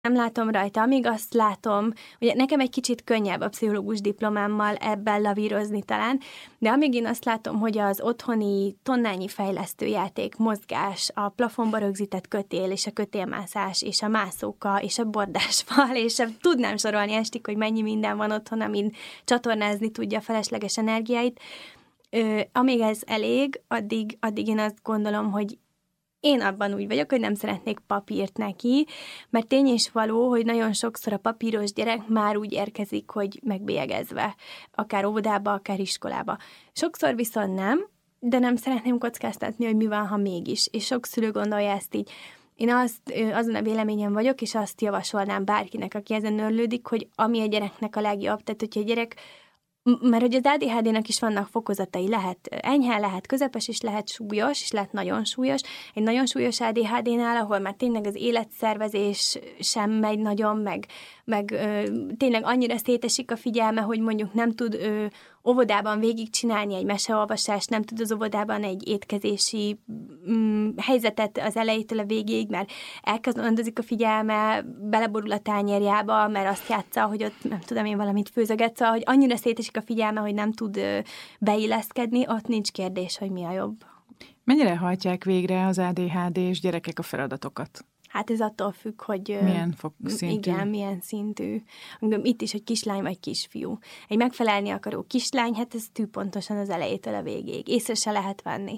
Nem látom rajta, amíg azt látom, ugye nekem egy kicsit könnyebb a pszichológus diplomámmal ebben lavírozni talán, de amíg én azt látom, hogy az otthoni tonnányi fejlesztőjáték, mozgás, a plafonba rögzített kötél, és a kötélmászás, és a mászóka, és a bordásfal, és tudnám sorolni estig, hogy mennyi minden van otthon, amin csatornázni tudja a felesleges energiáit. Amíg ez elég, addig én azt gondolom, hogy én abban úgy vagyok, hogy nem szeretnék papírt neki, mert tény és való, hogy nagyon sokszor a papíros gyerek már úgy érkezik, hogy megbélyegezve, akár óvodába, akár iskolába. Sokszor viszont nem, de nem szeretném kockáztatni, hogy mi van, ha mégis. És sok szülő gondolja ezt így. Én azon a véleményen vagyok, és azt javasolnám bárkinek, aki ezen örlődik, hogy ami a gyereknek a legjobb, tehát hogyha a gyerek, mert hogy az ADHD-nak is vannak fokozatai, lehet enyhe, lehet közepes, és lehet súlyos, és lehet nagyon súlyos. Egy nagyon súlyos ADHD-nál, ahol már tényleg az életszervezés sem megy nagyon, meg tényleg annyira szétesik a figyelme, hogy mondjuk nem tud óvodában végigcsinálni egy meseolvasást, nem tud az óvodában egy étkezési helyzetet az elejétől a végéig, mert elkezdozik a figyelme, beleborul a tányérjába, mert azt játsza, hogy ott nem tudom én valamit főzöget, szóval, hogy annyira szétesik a figyelme, hogy nem tud beilleszkedni, ott nincs kérdés, hogy mi a jobb. Mennyire hajtják végre az ADHD-s gyerekek a feladatokat? Hát ez attól függ, hogy... Milyen szintű? Igen, milyen szintű. Itt is, hogy kislány vagy kisfiú. Egy megfelelni akaró kislány, hát ez tűpontosan az elejétől a végéig. Észre se lehet venni.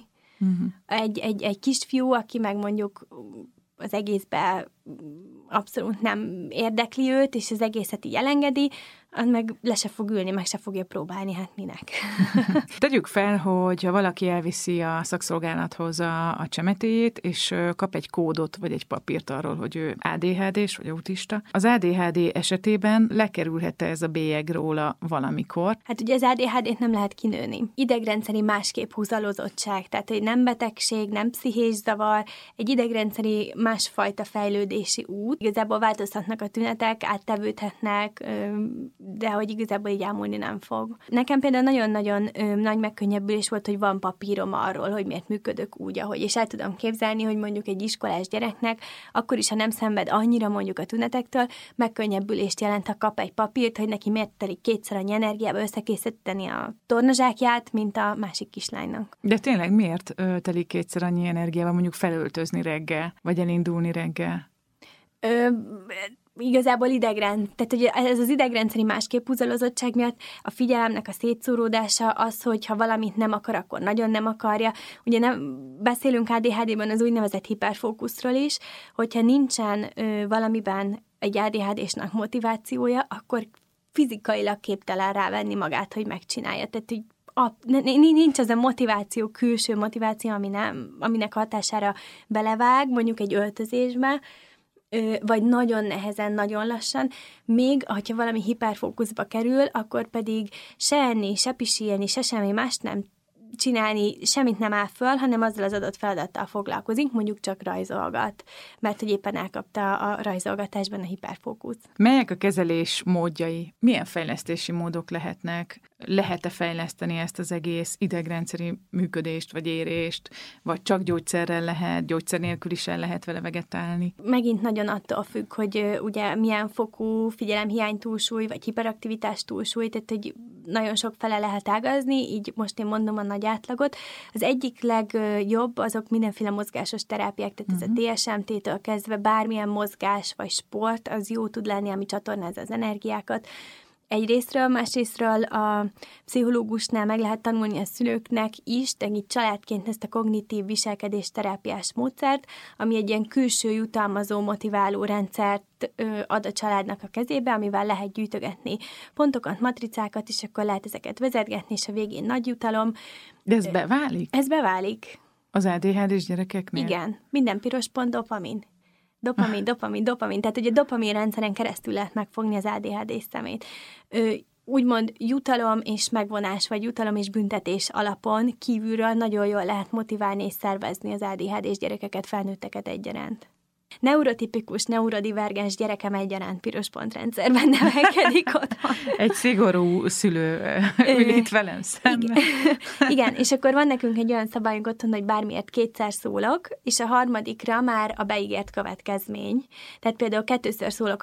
Egy kisfiú, aki meg mondjuk az egészben abszolút nem érdekli őt, és az egészet így elengedi, az meg le se fog ülni, meg se fogja próbálni, hát minek. Tegyük fel, hogy ha valaki elviszi a szakszolgálathoz a csemetéjét, és kap egy kódot, vagy egy papírt arról, hogy ő ADHD-s, vagy autista. Az ADHD esetében lekerülhet-e ez a bélyeg róla valamikor? Hát ugye az ADHD-t nem lehet kinőni. Idegrendszeri másképp húzalozottság, tehát egy nem betegség, nem pszichés zavar, egy idegrendszeri másfajta fejlődési út. Igazából változhatnak a tünetek, áttevődhetnek, de hogy igazából így ámulni nem fog. Nekem például nagyon-nagyon nagy megkönnyebbülés volt, hogy van papírom arról, hogy miért működök úgy, ahogy, és el tudom képzelni, hogy mondjuk egy iskolás gyereknek, akkor is, ha nem szenved annyira mondjuk a tünetektől, megkönnyebbülést jelent, ha kap egy papírt, hogy neki miért telik kétszer annyi energiába összekészíteni a tornazsákját, mint a másik kislánynak. De tényleg miért telik kétszer annyi energiába mondjuk felöltözni reggel, vagy elindulni reggel? Igazából tehát ugye ez az idegrendszeri másképp húzalozottság miatt a figyelemnek a szétszóródása az, hogy ha valamit nem akar, akkor nagyon nem akarja. Ugye nem beszélünk ADHD-ban az úgynevezett hiperfókuszról is, hogyha nincsen valamiben egy ADHD-snak motivációja, akkor fizikailag képtelen rávenni magát, hogy megcsinálja. Tehát, hogy nincs az a motiváció, külső motiváció, aminek hatására belevág, mondjuk egy öltözésbe, vagy nagyon nehezen, nagyon lassan, még, hogyha valami hiperfókuszba kerül, akkor pedig se enni, se pisilni, se semmi mást nem csinálni, semmit nem áll föl, hanem azzal az adott feladattal foglalkozik, mondjuk csak rajzolgat, mert hogy éppen elkapta a rajzolgatásban a hiperfókusz. Melyek a kezelés módjai? Milyen fejlesztési módok lehetnek? Lehet-e fejleszteni ezt az egész idegrendszeri működést, vagy érést, vagy csak gyógyszerrel lehet, gyógyszer nélkül is el lehet vele vegetálni? Megint nagyon attól függ, hogy ugye milyen fokú figyelemhiány túlsúly, vagy hiperaktivitás túlsúly, tehát hogy nagyon sok fele lehet ágazni, így most én mondom a nagy átlagot. Az egyik legjobb azok mindenféle mozgásos terápiák, tehát ez a DSMT-től kezdve bármilyen mozgás vagy sport, az jó tud lenni, ami csatornázza az energiákat. Egyrésztről, másrésztről a pszichológusnál meg lehet tanulni a szülőknek is, de így családként ezt a kognitív viselkedés terápiás módszert, ami egy ilyen külső jutalmazó, motiváló rendszert ad a családnak a kezébe, amivel lehet gyűjtögetni pontokat, matricákat, és akkor lehet ezeket vezetgetni, és a végén nagy jutalom. De ez beválik? Ez beválik. Az ADHD-s gyerekeknél? Igen. Minden piros pont dopamin. Dopamin. Tehát ugye a dopamin rendszeren keresztül lehet megfogni az ADHD szemét. Úgymond jutalom és megvonás, vagy jutalom és büntetés alapon kívülről nagyon jól lehet motiválni és szervezni az ADHD-s gyerekeket, felnőtteket egyaránt. neurotipikus, neurodivergens gyerekem egyaránt piros pontrendszerben nevelkedik otthon. Egy szigorú szülő ül itt velem szemben. Igen, és akkor van nekünk egy olyan szabályunk otthon, hogy bármiért 2-szer szólok, és a harmadikra már a beígért következmény. Tehát például 2-ször szólok